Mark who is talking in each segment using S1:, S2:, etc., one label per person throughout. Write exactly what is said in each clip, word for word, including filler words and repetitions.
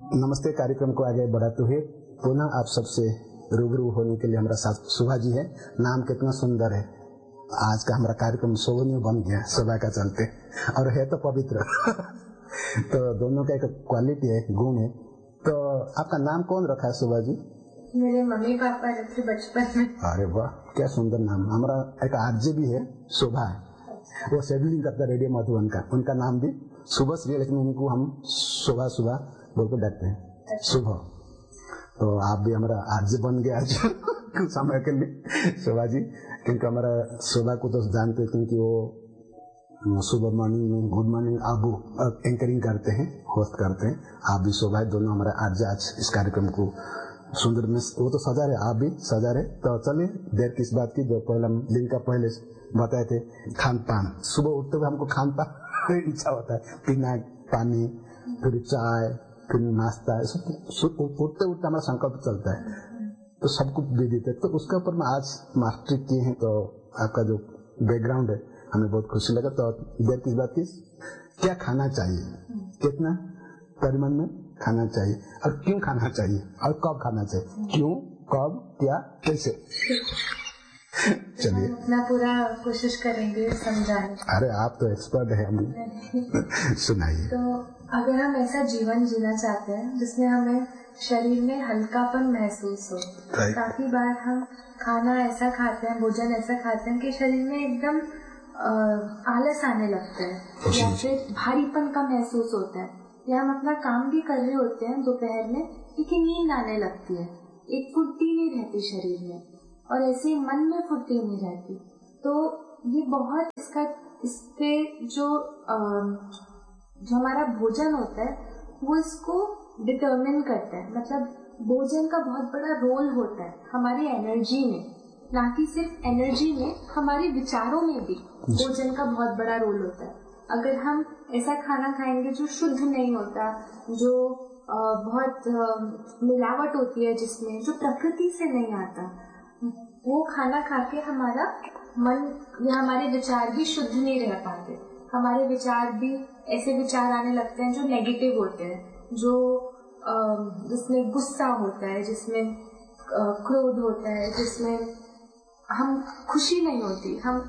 S1: नमस्ते कार्यक्रम को आगे बढ़ाते हुए पुनः आप सबसे रूबरू होने के लिए हमारा साथ शोभा जी है। नाम कितना सुंदर है। आज का हमारा कार्यक्रम शोभनीय बन गया शोभा का चलते, और है तो पवित्र तो दोनों का एक क्वालिटी है, गुण है। तो आपका नाम कौन रखा है शोभा जी?
S2: मेरे मम्मी पापा रखे बचपन में।
S1: अरे वाह, क्या सुंदर नाम। हमारा एक आरजे भी है, शोभा है, वो शेड्यूलिंग करता है रेडियो मधुबन का, उनका नाम भी सुबह से, लेकिन उनको हम सुबह सुबह बोल कर डाकते हैं सुबह। तो आप भी हमारा आरजे बन गया आज कुछ समय के लिए शोभा जी, क्योंकि हमारा शोभा को तो जानते हैं क्योंकि वो सुबह मॉर्निंग में गुड मॉर्निंग आप एंकरिंग करते हैं, होस्ट करते हैं। आप भी शोभा दोनों हमारे आरजे आज इस कार्यक्रम को सुंदर में वो तो सजा रहे, आप भी सजा रहे। तो चलिए देर किस बात की, जो पहले हम दिन का पहले बताए थे खान पान। सुबह उठते हुए हमको खान पान इच्छा होता है, पीना पानी, फिर चाय, फिर नाश्ता, उठते उठते हमारा संकल्प चलता है, तो सब कुछ दे देते। तो उसके ऊपर में आज मास्टरी किए हैं। तो आपका जो बैकग्राउंड है हमें बहुत खुशी लगा। तो देर किस बात की, क्या खाना चाहिए, कितना परिमाण में खाना चाहिए, और क्यों खाना चाहिए, और कब खाना चाहिए, क्यों, कब, क्या, कैसे। चलिए
S2: अपना पूरा कोशिश करेंगे समझाने।
S1: अरे आप तो एक्सपर्ट है, हमें सुनाइए।
S2: तो अगर हम ऐसा जीवन जीना चाहते हैं जिसमें हमें शरीर में हल्कापन महसूस हो, काफी बार हम खाना ऐसा खाते हैं, भोजन ऐसा खाते हैं कि शरीर में एकदम आलस आने लगता है, या फिर भारीपन का महसूस होता है, या हम अपना काम भी कर रहे होते हैं दोपहर में, लेकिन नींद आने लगती है, एक फुर्ती नहीं रहती शरीर में, और ऐसे मन में फुर्ती नहीं रहती। तो ये बहुत इसका इस पे जो आ, जो हमारा भोजन होता है वो इसको डिटर्मिन करता है। मतलब भोजन का बहुत बड़ा रोल होता है हमारी एनर्जी में, ना कि सिर्फ एनर्जी में, हमारे विचारों में भी भोजन का बहुत बड़ा रोल होता है। अगर हम ऐसा खाना खाएंगे जो शुद्ध नहीं होता, जो आ, बहुत आ, मिलावट होती है जिसमें, जो प्रकृति से नहीं आता, वो खाना खा के हमारा मन या हमारे विचार भी शुद्ध नहीं रह पाते। हमारे विचार भी ऐसे विचार आने लगते हैं जो नेगेटिव होते हैं, जो जिसमें गुस्सा होता है, जिसमें क्रोध होता है, जिसमें हम खुशी नहीं होती, हम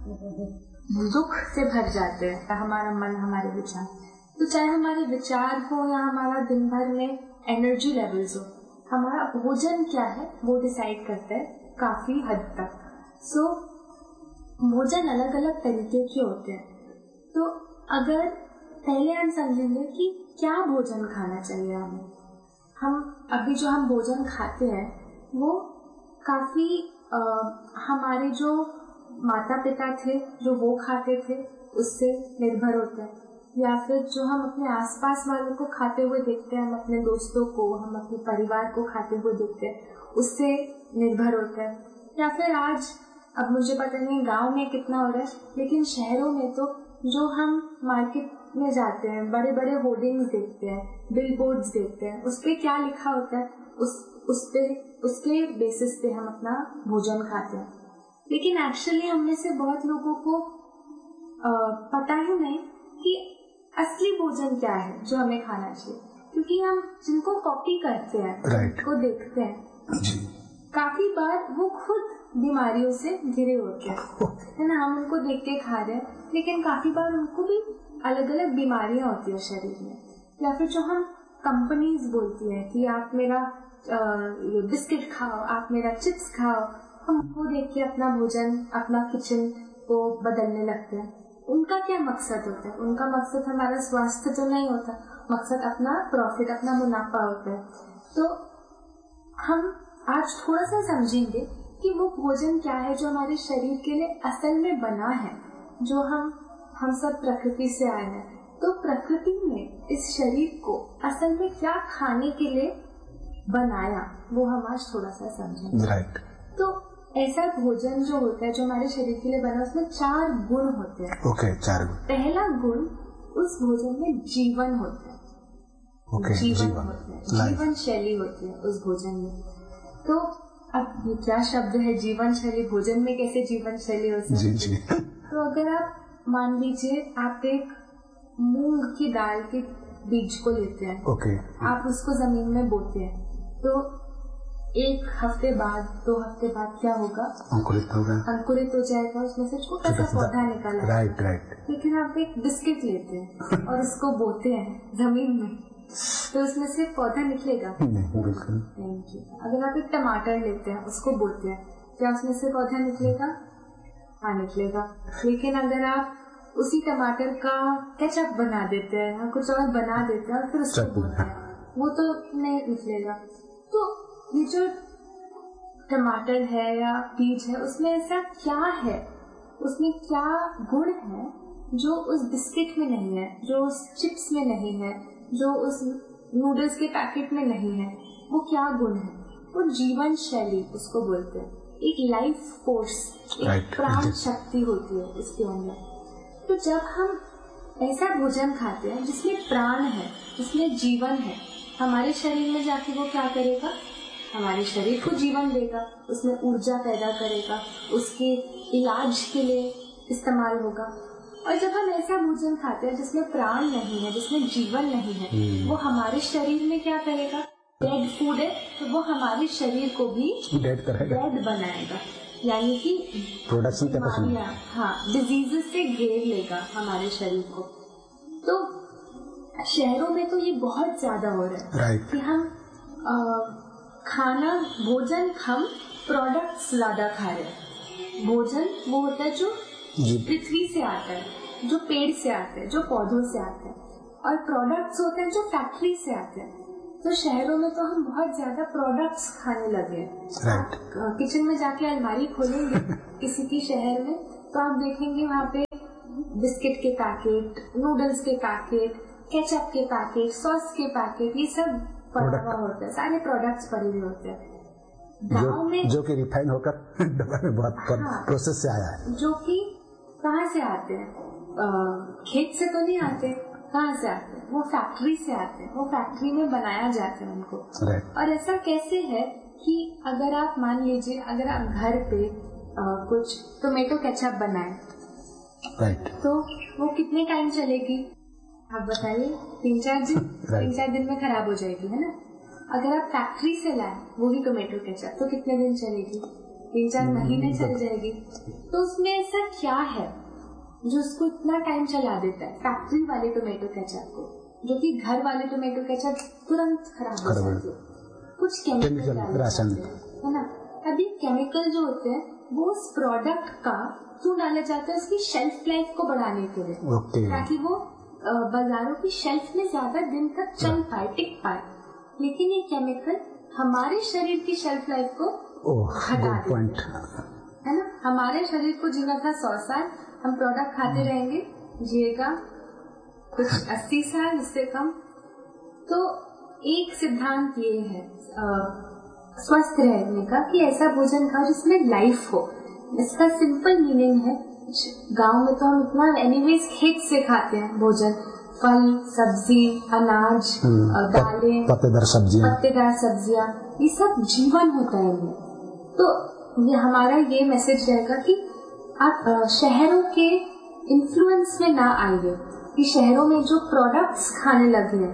S2: दुख से भर जाते हैं हमारा मन, हमारे विचार। तो चाहे हमारे विचार हो या हमारा दिन भर में एनर्जी लेवल्स हो, हमारा भोजन क्या है वो डिसाइड करता है काफी हद तक। सो भोजन अलग अलग तरीके के होते हैं। तो अगर पहले हम समझेंगे कि क्या भोजन खाना चाहिए हमें, हम अभी जो हम भोजन खाते हैं वो काफी आ, हमारे जो माता पिता थे जो वो खाते थे उससे निर्भर होता है, या फिर जो हम अपने आसपास वालों को खाते हुए देखते हैं, हम अपने दोस्तों को, हम अपने परिवार को खाते हुए देखते हैं, उससे निर्भर होता है। या फिर आज, अब मुझे पता नहीं गांव में कितना हो रहा है, लेकिन शहरों में तो जो हम मार्केट में जाते हैं, बड़े बड़े होर्डिंग्स देखते हैं, बिल बोर्ड्स देखते हैं, उस पे क्या लिखा होता है, उस उस पे उसके बेसिस पे हम अपना भोजन खाते हैं। लेकिन एक्चुअली हम में से बहुत लोगों को आ, पता ही नहीं कि असली भोजन क्या है जो हमें खाना चाहिए, क्योंकि हम जिनको कॉपी करते हैं,
S1: right.
S2: को देखते हैं, काफी बार वो खुद बीमारियों से घिरे होते हैं, है ना। हम उनको देख के खा रहे हैं, लेकिन काफी बार उनको भी अलग अलग बीमारियां होती है शरीर में। या फिर जो हम कंपनीज बोलती है कि आप मेरा ये बिस्किट खाओ, आप मेरा चिप्स खाओ, हम उनको देख के अपना भोजन, अपना किचन को बदलने लगते हैं। उनका क्या मकसद होता है? उनका मकसद हमारा स्वास्थ्य तो नहीं होता, मकसद अपना प्रॉफिट, अपना मुनाफा होता है। तो हम आज थोड़ा सा समझेंगे कि वो भोजन क्या है जो हमारे शरीर के लिए असल में बना है, जो हम हम सब प्रकृति से आए हैं। तो प्रकृति ने इस शरीर को असल में क्या खाने के लिए बनाया, वो हम आज थोड़ा सा समझेंगे।
S1: right.
S2: तो ऐसा भोजन जो होता है जो हमारे शरीर के लिए बना, उसमें चार गुण होते हैं।
S1: ओके okay, चार गुण। पहला
S2: गुण, उस भोजन में जीवन होता है।
S1: okay,
S2: जीवन,
S1: जीवन
S2: होता है, जीवन शैली होती है उस भोजन में। तो अब ये क्या शब्द है जीवन शैली, भोजन में कैसे जीवन शैली हो सकती है? तो अगर आप मान लीजिए आप एक मूंग की दाल की बीज को लेते हैं,
S1: ओके,
S2: आप उसको जमीन में बोते हैं, तो एक हफ्ते बाद, दो हफ्ते बाद क्या होगा?
S1: अंकुरित होगा,
S2: अंकुरित हो जाएगा, उसमें से छोटा सा पौधा निकला।
S1: Right right.
S2: लेकिन आप एक बिस्किट लेते हैं और उसको बोते हैं जमीन में, तो उसमें से पौधा निकलेगा?
S1: नहीं, बिल्कुल
S2: नहीं। अगर आप एक टमाटर लेते हैं, उसको बोते हैं, क्या उसमें से पौधा निकलेगा? हाँ, निकलेगा। लेकिन अगर आप उसी टमाटर का केचप बना देते हैं या कुछ और बना देते हैं और फिर उसको बोते हैं, वो तो नहीं निकलेगा। तो ये जो टमाटर है या बीज है, उसमें ऐसा क्या है, उसमें क्या गुण है जो उस बिस्किट में नहीं है, जो उस चिप्स में नहीं है, जो उस नूडल्स के पैकेट में नहीं है? वो क्या गुण है? वो जीवन शैली उसको बोलते हैं, एक लाइफ फोर्स, एक प्राण शक्ति होती है इसके अंदर। तो जब हम ऐसा भोजन खाते हैं जिसमें प्राण है, जिसमें जीवन है, हमारे शरीर में जाके वो क्या करेगा? हमारे शरीर को जीवन देगा, उसमें ऊर्जा पैदा करेगा, उसके इलाज के लिए इस्तेमाल होगा। और जब हम ऐसा भोजन खाते हैं जिसमें प्राण नहीं है, जिसमें जीवन नहीं है, वो हमारे शरीर में क्या करेगा? डेड फूड है, तो वो हमारे शरीर को भी
S1: डेड करेगा,
S2: डेड बनाएगा, यानी कि
S1: प्रोडक्शन कैपेसिटी,
S2: हाँ, डिजीजेस से घेर लेगा हमारे शरीर को। तो शहरों में तो ये बहुत ज्यादा हो रहा है,
S1: right.
S2: कि हम आ, खाना भोजन हम प्रोडक्ट्स ज्यादा खा रहे हैं। भोजन वो होता है जो पृथ्वी से आता है, जो पेड़ से आता है, जो पौधों से आता है, और प्रोडक्ट्स होते हैं जो फैक्ट्री से आते हैं। तो शहरों में तो हम बहुत ज्यादा प्रोडक्ट्स खाने लगे।
S1: right.
S2: किचन में जाके अलमारी खोलेंगे किसी की शहर में, तो आप देखेंगे वहाँ पे बिस्किट के पैकेट, नूडल्स के पैकेट, केचप के पैकेट, सॉस के पैकेट, ये सब पड़ा हुआ होता है, सारे प्रोडक्ट्स पड़े हुए होते हैं। गाँव में
S1: जो कि रिफाइन होकर डब्बा में बहुत हाँ, प्रोसेस से आया है,
S2: जो कि कहाँ से आते हैं? खेत से तो नहीं आते, कहाँ से आते हैं? वो फैक्ट्री से आते हैं, वो फैक्ट्री में बनाया जाता है उनको।
S1: right.
S2: और ऐसा कैसे है कि अगर आप मान लीजिए, अगर आप घर पे आ, कुछ टोमेटो केचप बनाए,
S1: right.
S2: तो वो कितने टाइम चलेगी? आप बताइए, तीन चार दिन right. तीन चार दिन में खराब हो जाएगी, है ना? अगर आप फैक्ट्री से लाए वही टोमेटो केचप, तो कितने दिन चलेगी? तीन चार महीने चल जाएगी। तो उसमें ऐसा क्या है जो उसको इतना टाइम चला देता है, फैक्ट्री वाले टोमेटो केचप को, जो कि घर वाले टोमेटो केचप तुरंत खराब हो जाती है? कुछ केमिकल है ना। अभी केमिकल जो होते हैं वो उस प्रोडक्ट का क्यों डाला जाता है? उसकी शेल्फ लाइफ को बढ़ाने के लिए,
S1: okay.
S2: ताकि वो बाजारों की शेल्फ में ज्यादा दिन तक चल पाए, टिक पाए। लेकिन ये केमिकल हमारे शरीर की शेल्फ लाइफ को घटा देते हैं, है ना। हमारे शरीर को जीना था सौ साल, हम प्रोडक्ट खाते रहेंगे, जिएगा कुछ अस्सी साल, इससे कम। तो एक सिद्धांत ये है स्वस्थ रहने का कि ऐसा भोजन खाओ जिसमें लाइफ हो। इसका सिंपल मीनिंग है, गांव में तो हम इतना एनीवेज खेत से खाते हैं भोजन, फल, सब्जी, अनाज, दालें,
S1: पत्तेदार सब्जियां
S2: पत्तेदार सब्जियां, ये सब जीवन होता है इनमें। तो ये हमारा ये मैसेज रहेगा कि आप शहरों के इन्फ्लुएंस में ना आइए, कि शहरों में जो प्रोडक्ट्स खाने लगे हैं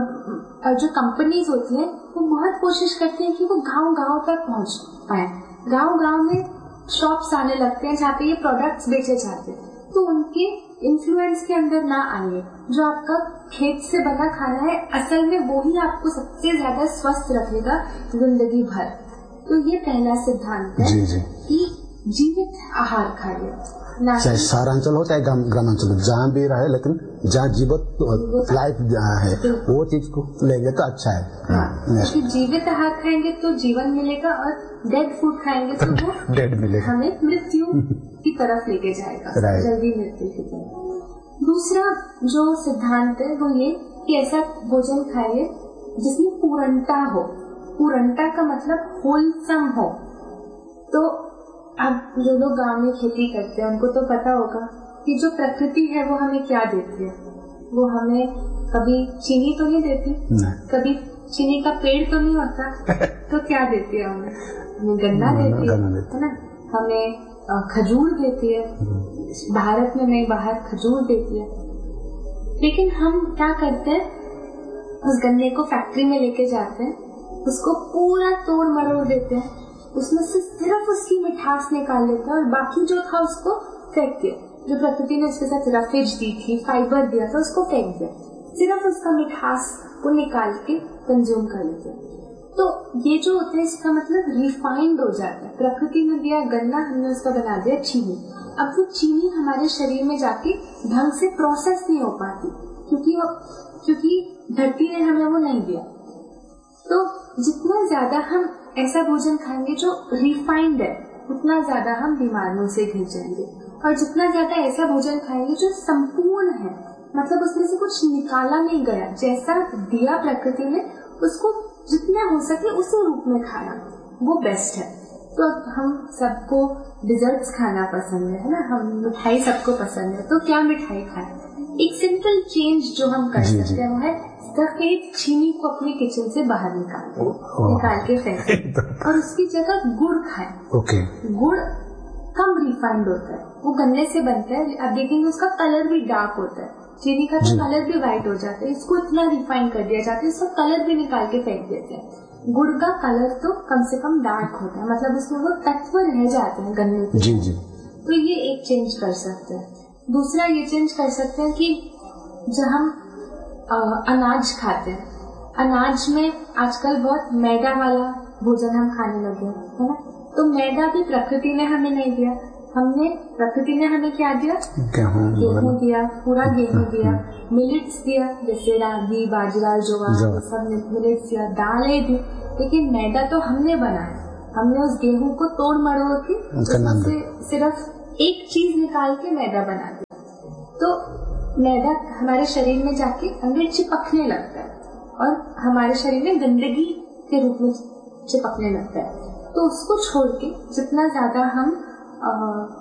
S2: और जो कंपनीज होती हैं वो बहुत कोशिश करती हैं कि वो गांव गांव तक पहुंच पाए। गांव गांव में शॉप्स आने लगते हैं जहाँ पे ये प्रोडक्ट्स बेचे जाते हैं, तो उनके इन्फ्लुएंस के अंदर ना आइए। जो आपका खेत से बना खाना है, असल में वो ही आपको सबसे ज्यादा स्वस्थ रखेगा जिंदगी भर। तो ये पहला सिद्धांत है
S1: जी, जी.
S2: कि जीवित आहार खाइए,
S1: चाहे शहरांचल हो चाहे ग्रामांचल हो, जहाँ भी रहे, लेकिन जहाँ जीवित लाइफ जहाँ है वो चीज को लेंगे तो अच्छा है।
S2: क्योंकि जीवित आहार खाएंगे तो जीवन मिलेगा, और डेड फूड खाएंगे तो वो
S1: डेड मिलेगा,
S2: हमें मृत्यु की तरफ लेके जाएगा, जल्दी मृत्यु की तरफ। दूसरा जो सिद्धांत है वो ये कि ऐसा भोजन खाइए जिसमें पूर्णता हो। पूर्णता का मतलब होलसम हो। तो अब जो लोग गांव में खेती करते हैं उनको तो पता होगा कि जो प्रकृति है वो हमें क्या देती है। वो हमें कभी चीनी तो नहीं देती, कभी चीनी का पेड़ तो नहीं होता, तो क्या देती है हमें? हमें गन्ना देती है, है ना। हमें खजूर देती है, भारत में नहीं बाहर खजूर देती है। लेकिन हम क्या करते हैं, उस गन्ने को फैक्ट्री में लेके जाते हैं, उसको पूरा तोड़ मरोड़ देते हैं, उसमें से सिर्फ उसकी मिठास निकाल लेते हैं और बाकी जो था उसको फेंक दिया। जो प्रकृति ने उसके साथ रफेज दी थी, फाइबर दिया था, उसको फेंक दिया, सिर्फ उसका मिठास को निकाल के कंज्यूम कर लेते हैं। तो ये जो होता है इसका मतलब रिफाइंड हो जाता है। प्रकृति ने दिया गन्ना, हमने उसका बना दिया चीनी। अब वो चीनी हमारे शरीर में जाके ढंग से प्रोसेस नहीं हो पाती, क्योंकि वो क्योंकि धरती ने हमें वो नहीं दिया। तो जितना ज्यादा हम ऐसा भोजन खाएंगे जो रिफाइंड है, उतना ज्यादा हम बीमारियों से घिर जाएंगे। और जितना ज्यादा ऐसा भोजन खाएंगे जो संपूर्ण है, मतलब उसमें से कुछ निकाला नहीं गया, जैसा दिया प्रकृति ने उसको जितना हो सके उसी रूप में खाना, वो बेस्ट है। तो हम सबको डिजर्ट्स खाना पसंद है ना, हम मिठाई सबको पसंद है, तो क्या मिठाई खाएं? एक सिंपल चेंज जो हम कर सकते हैं वो है सफेद चीनी को अपने किचन से बाहर निकाल निकाल के फेंकें और उसकी जगह गुड़ खाएं।
S1: ओके।
S2: गुड़ कम रिफाइंड होता है, वो गन्ने से बनता है। अब देखेंगे उसका कलर भी डार्क होता है, चीनी का तो कलर भी व्हाइट हो जाता है, इसको इतना रिफाइन कर दिया जाता है, इसका कलर भी निकाल के फेंक देते हैं। गुड़ का कलर तो कम से कम डार्क होता है, मतलब उसमें वो तत्व रह जाते हैं गन्ने के।
S1: जी जी।
S2: तो ये एक चेंज कर सकते हैं। दूसरा ये चेंज कर सकते हैं कि जब हम आ, अनाज खाते हैं, अनाज में आजकल बहुत मैदा वाला भोजन हम खाने लगे है ना, तो मैदा भी प्रकृति ने हमें नहीं दिया। हमने प्रकृति ने हमें क्या दिया? गेहूं दिया, पूरा गेहूं दिया, मिलेट्स दिया, जैसे रागी, बाजरा, ज्वार, सब मिलेट्स दिया, दालें दी। लेकिन मैदा तो हमने बनाया, हमने उस गेहूं को तोड़ मरोड़ के उससे सिर्फ एक चीज निकाल के मैदा बना दिया। तो मैदा हमारे शरीर में जाके अंदर चिपकने लगता है और हमारे शरीर में गंदगी के रूप में चिपकने लगता है। तो उसको छोड़ के जितना ज्यादा हम आ,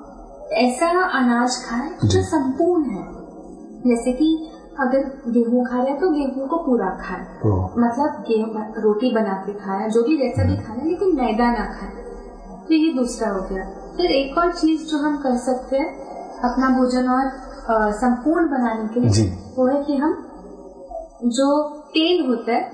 S2: ऐसा अनाज खाएं जो संपूर्ण है, जैसे कि अगर गेहूं खा रहे हैं तो गेहूं को पूरा खाएं, मतलब गेहूं रोटी बना के खाएं, जो भी जैसा भी खाएं, लेकिन मैदा ना खाएं। तो ये दूसरा हो गया। फिर एक और चीज जो हम कर सकते हैं अपना भोजन और संपूर्ण बनाने के लिए, वो है कि हम जो तेल होता है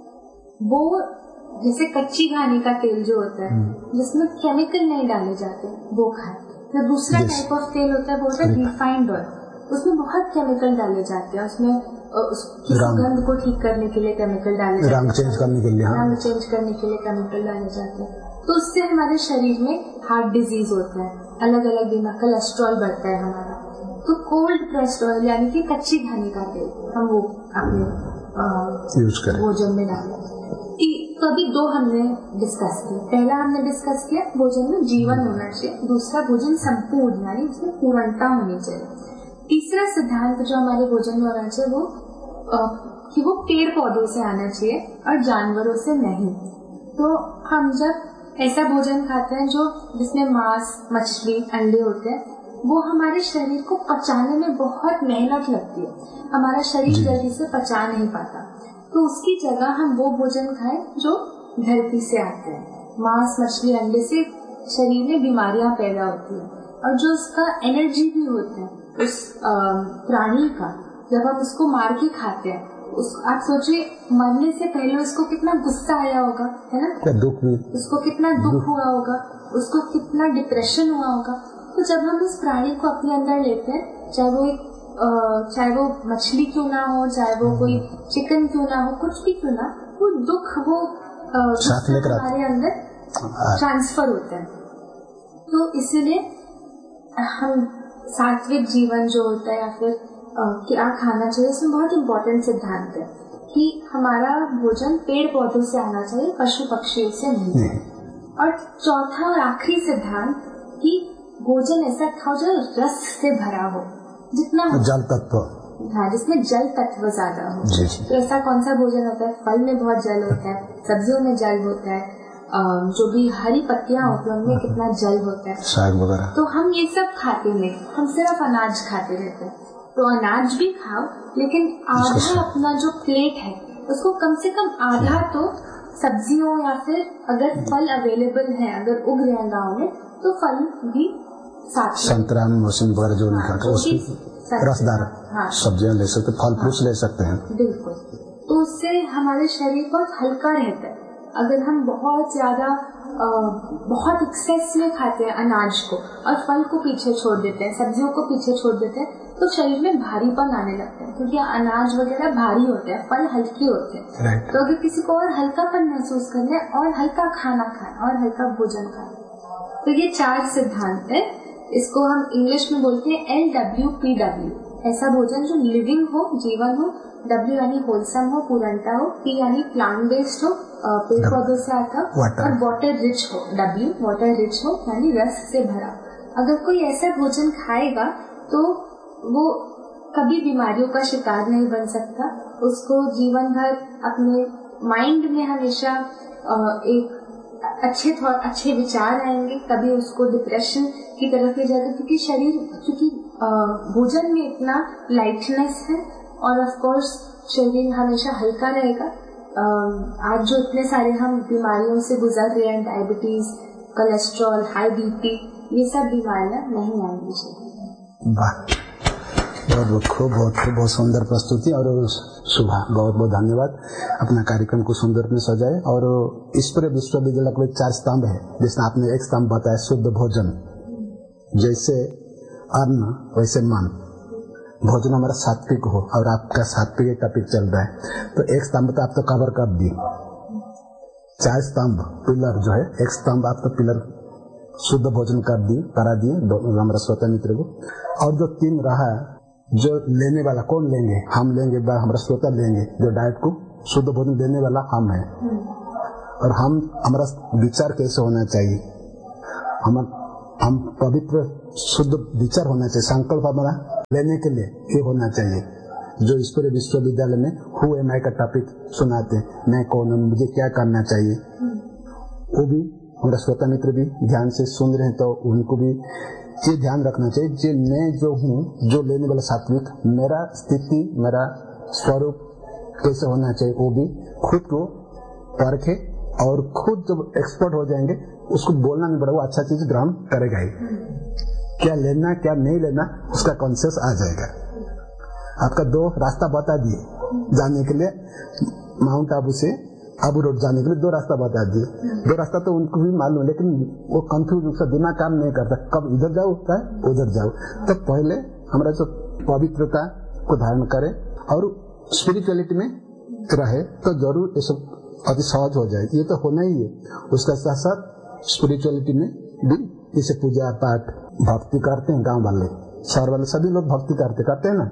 S2: वो, जैसे कच्ची घानी का तेल जो होता है जिसमें केमिकल नहीं डाले जाते, वो खाएं। फिर दूसरा टाइप ऑफ तेल होता है वो होता है रिफाइंड ऑयल, उसमें बहुत केमिकल डाले जाते हैं, उसमें उसकी सुगंध को ठीक करने के लिए केमिकल डाले जाते हैं,
S1: रंग चेंज करने के लिए
S2: रंग चेंज करने के लिए केमिकल डाले जाते हैं। तो उससे हमारे शरीर में हार्ट डिजीज होता है, अलग अलग बीमारी, कोलेस्ट्रॉल बढ़ता है हमारा। तो कोल्ड प्रेस्ड ऑयल यानी कि कच्ची घानी का तेल हम वो अपने
S1: यूज करें,
S2: भोजन में डालें। तो अभी दो हमने डिस्कस किया। पहला हमने डिस्कस किया भोजन में जीवन होना चाहिए, दूसरा भोजन संपूर्ण यानी उसमें पूर्णता होनी चाहिए। तीसरा सिद्धांत जो हमारे भोजन में होना चाहिए वो आ, कि वो पेड़ पौधों से आना चाहिए और जानवरों से नहीं। तो हम जब ऐसा भोजन खाते हैं जो जिसमें मांस, मछली, अंडे होते हैं, वो हमारे शरीर को पचाने में बहुत मेहनत लगती है, हमारा शरीर जल्दी से पचा नहीं पाता। तो उसकी जगह हम वो भोजन खाएं जो धरती से आते हैं। मांस, मछली, अंडे से शरीर में बीमारियां पैदा होती है और जो उसका एनर्जी भी होता है उस प्राणी का, जब हम उसको मार के खाते हैं, उस आप सोचिए मरने से पहले उसको कितना गुस्सा आया होगा, है ना,
S1: दुख भी,
S2: उसको कितना दुख हुआ होगा, उसको कितना डिप्रेशन हुआ होगा। तो जब हम उस प्राणी को अपने अंदर लेते हैं, चाहे वो एक चाहे वो मछली क्यों ना हो, चाहे वो कोई चिकन क्यों ना हो, कुछ भी क्यों ना, वो दुख वो हमारे अंदर ट्रांसफर होता है। तो इसलिए हम सात्विक जीवन जो होता है या फिर क्या खाना चाहिए, इसमें बहुत इम्पोर्टेंट सिद्धांत है कि हमारा भोजन पेड़ पौधों से आना चाहिए, पशु पक्षियों से नहीं। और चौथा और आखिरी सिद्धांत कि भोजन ऐसा खाओ जो रस से भरा हो, जितना
S1: जल तत्व,
S2: हाँ, जिसमें जल तत्व ज्यादा हो। तो ऐसा कौन सा भोजन होता है? फल में बहुत जल होता है, सब्जियों में जल होता है, जो भी हरी पत्तियां होती है उनमें कितना जल होता है,
S1: साग वगैरह।
S2: तो हम ये सब खाते नहीं, हम सिर्फ अनाज खाते रहते हैं। तो अनाज भी खाओ, लेकिन आधा अपना जो प्लेट है उसको कम से कम आधा तो सब्जियों या फिर अगर फल अवेलेबल है, अगर उग रहे हैं गाँव में, तो फल भी साथ,
S1: संतरा, मौसमी वगैरह जो नहीं खाते उसकी रसदार सब्जियां ले सकते, फल फ्रूट्स ले सकते हैं।
S2: बिल्कुल। तो उससे हमारे शरीर बहुत हल्का रहता है। अगर हम बहुत ज्यादा बहुत एक्सेस में खाते हैं अनाज को और फल को पीछे छोड़ देते हैं, सब्जियों को पीछे छोड़ देते हैं, तो शरीर में भारीपन आने लगता है, क्योंकि अनाज वगैरह भारी होते हैं, फल हल्की होते हैं। right. तो अगर किसी को और हल्कापन महसूस करना है और हल्का खाना खाना और हल्का भोजन खाना, तो ये चार सिद्धांत है। इसको हम इंग्लिश में बोलते हैं एल डब्ल्यू पी डब्ल्यू। ऐसा भोजन जो लिविंग हो, जीवन हो, डब्ल्यू यानी होलसम हो, पूर्णता हो, पी यानी प्लांट बेस्ड हो, पेड़ पौधों से आता, और वाटर रिच हो, डब्ल्यू वाटर रिच हो यानी रस से भरा। अगर कोई ऐसा भोजन खाएगा तो वो कभी बीमारियों का शिकार नहीं बन सकता। उसको जीवन भर अपने माइंड में हमेशा एक अच्छे थॉट, अच्छे विचार आएंगे, कभी उसको डिप्रेशन की तरफ ले जाएगा, क्योंकि शरीर, क्योंकि भोजन में इतना लाइटनेस है और ऑफ कोर्स शरीर हमेशा हल्का रहेगा। आज जो इतने सारे हम बीमारियों से गुजर रहे हैं, डायबिटीज, कोलेस्ट्रॉल, हाई बीपी, ये सब बीमारियां नहीं आएंगी शरीर।
S1: वाह, बहुत बहुत खूब, बहुत खूब, बहुत सुंदर प्रस्तुति। और सुबह बहुत बहुत धन्यवाद, अपना कार्यक्रम को सुंदर में सजाए। और इस पूरे विश्वविद्यालय के चार स्तंभ है, जिसमें आपने एक स्तंभ बताया शुद्ध भोजन। जैसे अन्न वैसे मन, भोजन हमारा सात्विक हो, और आपका सात्विक टॉपिक चल रहा है, तो एक स्तंभ तो आप तो कवर कर दिए। चार स्तंभ पिलर जो है, एक स्तंभ आप तो पिलर शुद्ध भोजन कर दिए, करा दिए हमारा श्रोता मित्र को। और जो तीन रहा, जो लेने वाला कौन लेंगे, हम लेंगे, हमारा श्रोता लेंगे, जो डाइट को शुद्ध भोजन देने वाला हम है। और हम, हमारा विचार कैसे होना चाहिए, हम हम पवित्र शुद्ध विचार होना चाहिए। संकल्प हमारा लेने के लिए ये होना चाहिए। जो इस पूरे विश्वविद्यालय में हु एम आई का टॉपिक सुनाते हैं, मैं कौन हूँ, मुझे क्या करना चाहिए, वो भी हमारा श्रोता मित्र भी ध्यान से सुन रहे हैं, तो उनको भी ये ध्यान रखना चाहिए, जो मैं जो हूँ, जो लेने वाला सात्विक, मेरा स्थिति, मेरा स्वरूप कैसे होना चाहिए, वो भी खुद को परखे। और खुद जब एक्सपर्ट हो जाएंगे, उसको बोलना नहीं पड़ेगा, वो अच्छा चीज ग्रहण करेगा ही। क्या लेना क्या नहीं लेना, उसका कॉन्शियस आ जाएगा। आपका दो रास्ता बता दिए जाने के लिए, माउंट आबू से आबू रोड जाने के लिए दो रास्ता बता दिए। दो रास्ता तो उनको भी मालूम है, लेकिन वो कंफ्यूज, उसका दिमाग काम नहीं करता, कब इधर जाओ है उधर जाओ। तो पहले हमारा जो पवित्रता को धारण करे और स्पिरिचुअलिटी में रहे, तो जरूर ये सब अति सहज हो जाए। ये तो होना ही है। उसका साथ साथ स्पिरिचुअलिटी में भी, जैसे पूजा पाठ भक्ति करते हैं गांव वाले, शहर वाले सभी लोग भक्ति करते करते हैं ना,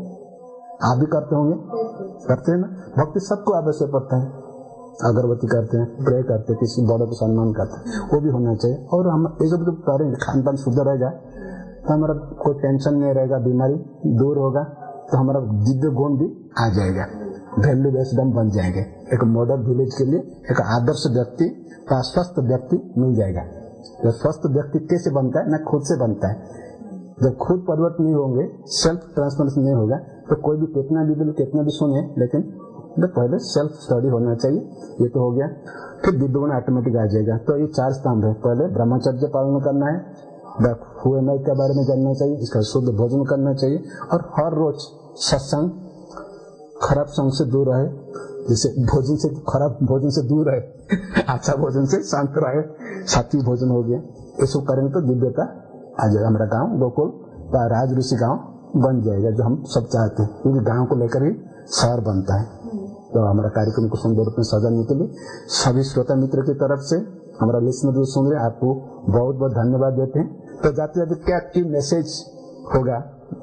S1: आप भी करते होंगे, करते हैं ना। भक्ति सबको आवश्यक पड़ता है, अगरबत्ती करते हैं, प्रे करते हैं, किसी बड़े को सम्मान करते हैं, वो भी होना चाहिए। और हम ये सब जब करेंगे, खान पान शुद्ध रहेगा, तो हमारा कोई टेंशन नहीं रहेगा, बीमारी दूर होगा, तो हमारा दिव्य गुण भी आ जाएगा, वैल्यू बेस्ड बन जाएंगे। एक मॉडल विलेज के लिए एक आदर्श व्यक्ति का स्वस्थ व्यक्ति मिल जाएगा। तो स्वस्थ व्यक्ति कैसे बनता है, ना खुद से बनता है। जब खुद परिवर्तन नहीं होंगे, सेल्फ ट्रांसफॉर्मेशन नहीं होगा, तो कोई भी कितना भी बोले, कितना भी सुने, लेकिन तो पहले सेल्फ स्टडी होना चाहिए। ये तो हो गया, फिर दिव्य गुण ऑटोमेटिक आ जाएगा। तो ये चार स्तंभ है। पहले ब्रह्मचर्य पालन करना है, हुए के बारे में जानना चाहिए, इसका शुद्ध भोजन करना चाहिए, और हर रोज सत्संग, खराब संग से दूर रहे, जैसे भोजन से, खराब भोजन से दूर रहे, अच्छा भोजन से शांत रहे, सात्विक भोजन हो गया। ये सब करेंगे तो दिव्यता आ जाएगा। हमारा गांव गोकुल राज ऋषि गांव बन जाएगा, जो हम सब चाहते हैं, क्योंकि गांव को लेकर ही शहर बनता है। तो हमारा कार्यक्रम को सुंदर रूप में सजाने के लिए सभी श्रोता मित्र की तरफ से, हमारा लिस्टर जो सुन रहे, आपको बहुत बहुत धन्यवाद देते हैं। तो जाते जाते क्या की मैसेज होगा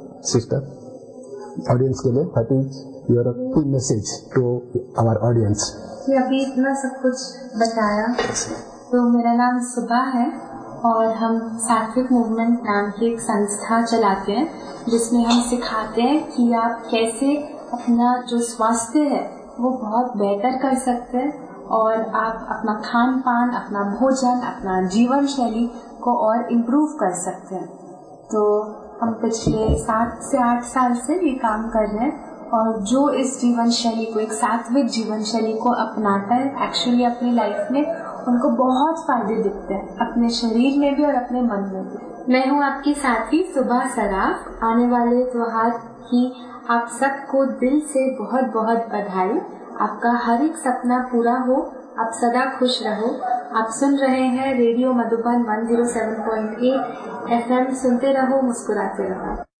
S1: सिस्टर ऑडियंस के लिए? व्हाट इज योर की मैसेज टू आवर ऑडियंस?
S2: अभी इतना सब कुछ बताया। तो मेरा नाम सुबह है और हम सात्विक मूवमेंट नाम की एक संस्था चलाते हैं, जिसमें हम सिखाते हैं कि आप कैसे अपना जो स्वास्थ्य है वो बहुत बेहतर कर सकते हैं, और आप अपना खान पान, अपना भोजन, अपना जीवन शैली को और इम्प्रूव कर सकते हैं। तो हम पिछले सात से आठ साल से ये काम कर रहे हैं, और जो इस जीवन शैली को, एक सात्विक जीवन शैली को अपनाता है, एक्चुअली अपनी लाइफ में उनको बहुत फायदे दिखते हैं, अपने शरीर में भी और अपने मन में भी। मैं हूँ आपकी साथी सुबह सराफ। आने वाले त्योहार की आप सबको दिल से बहुत बहुत बधाई। आपका हर एक सपना पूरा हो, आप सदा खुश रहो। आप सुन रहे हैं रेडियो मधुबन एक सौ सात पॉइंट आठ एफएम। सुनते रहो, मुस्कुराते रहो।